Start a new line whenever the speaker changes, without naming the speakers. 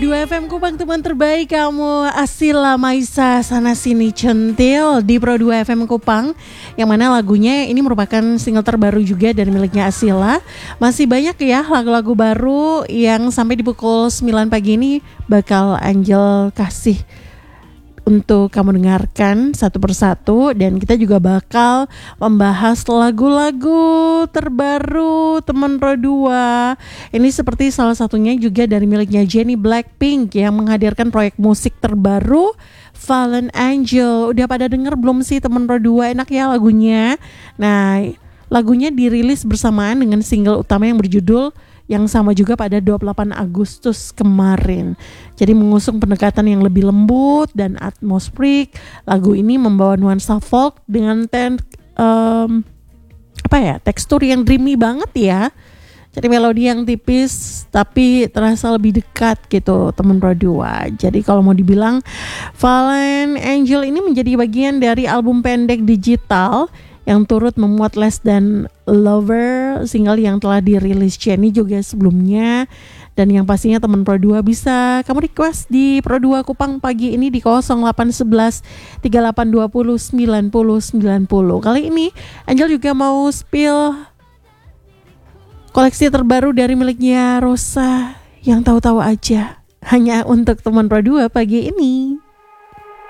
Pro 2 FM Kupang, teman terbaik kamu. Asila Maisa sana sini centil di Pro 2 FM Kupang, yang mana lagunya ini merupakan single terbaru juga dari miliknya Asila. Masih banyak ya lagu-lagu baru yang sampai di pukul 9 pagi ini bakal Angel kasih untuk kamu dengarkan satu persatu, dan kita juga bakal membahas lagu-lagu terbaru teman Pro 2. Ini seperti salah satunya juga dari miliknya Jennie Blackpink yang menghadirkan proyek musik terbaru Fallen Angel. Udah pada denger belum sih teman Pro 2? Enak ya lagunya. Nah, lagunya dirilis bersamaan dengan single utama yang berjudul yang sama juga pada 28 Agustus kemarin. Jadi mengusung pendekatan yang lebih lembut dan atmosferik. Lagu ini membawa nuansa folk dengan tekstur yang dreamy banget ya. Jadi melodi yang tipis tapi terasa lebih dekat gitu teman Pro 2. Jadi kalau mau dibilang Fallen Angel ini menjadi bagian dari album pendek digital yang turut memuat Less Than Lover, single yang telah dirilis Jennie juga sebelumnya. Dan yang pastinya teman Pro 2 bisa kamu request di Pro 2 Kupang pagi ini di 0811 3820 90 90. Kali ini Angel juga mau spill koleksi terbaru dari miliknya Rosa yang tahu-tahu aja, hanya untuk teman Pro 2 pagi ini.